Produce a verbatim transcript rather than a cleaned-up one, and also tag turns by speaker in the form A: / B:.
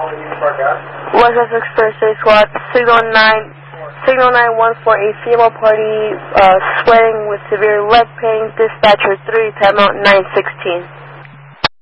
A: West Essex First Aid Squad, signal nine, signal nine one for a female party uh, sweating with severe leg pain. Dispatcher three, timeout nine sixteen.